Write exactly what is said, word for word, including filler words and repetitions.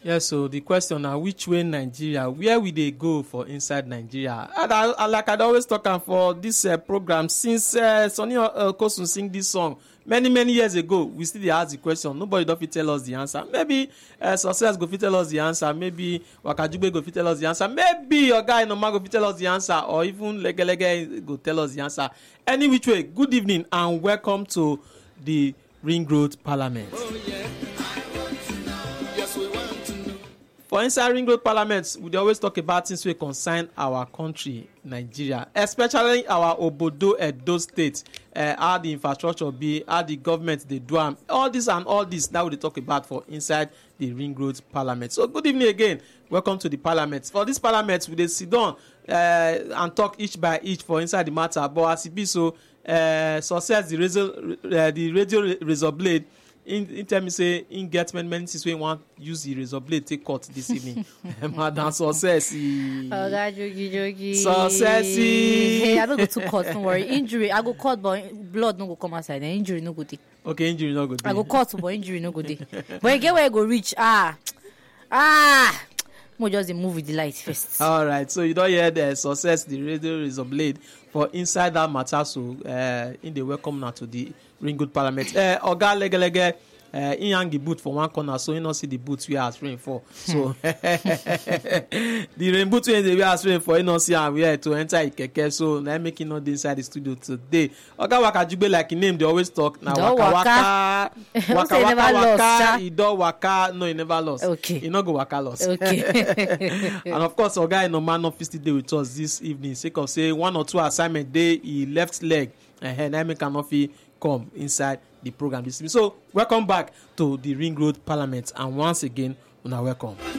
Yes, so the question now, which way Nigeria, where will they go for inside Nigeria? And I, I, like I always talk am for this uh, program, since uh, Sonny uh, Kosun sing this song many, many years ago, we still dey ask the question. Nobody don't fit tell us the answer. Maybe uh, Success go fit tell us the answer. Maybe Wakajugbe go fit tell us the answer. Maybe your guy Noma go fit tell us the answer. Or even Legelege go tell us the answer. Any which way, good evening and welcome to the Ring Road Parliament. Oh, yeah. For inside Ring Road Parliament, we dey always talk about things wey concern our country, Nigeria, especially our Obodo Edo State, uh, how the infrastructure be, how the government dey do am, all this and all this. That we dey talk about for inside the Ring Road Parliament. So good evening again, welcome to the Parliament. For this Parliament, we dey sit down uh, and talk each by each for inside the matter. But as e be so, uh, Success the radio, uh, the radio razor blade. In, in tell me say in get many many things wey want use the razor blade take cut this evening. Madam Success. Oga jogi jogi. Success. Hey, I don't go to cut. Don't worry. Injury, I go cut, but blood no go come outside. The injury no go dey. Okay, injury no go dey. I go cut, but injury no go dey. But you get where I go reach. Ah, ah. Mo just dey move with the light first. All right, so you don't hear the Success the radio razor blade for inside that matter. So uh, in the welcome now to the Ring Road Parliament. Uh, Oga Legelege, uh, he hang the boot for one corner, so you not see the boots we are spraying for. So the rain boot we are spraying for, you not see and we are to enter Ikeke. So now making not inside the studio today. Oga Wakajugbe, like he name, they always talk now. Waka waka, waka waka waka. He don't waka, no, he never lost. Okay, he not go waka lost. Okay. And of course, Oga no man not fit day with us this evening. Sake of say one or two assignment day, he left leg, and then I cannot fit come inside the program this evening. So welcome back to the Ring Road Parliament, and once again, una welcome.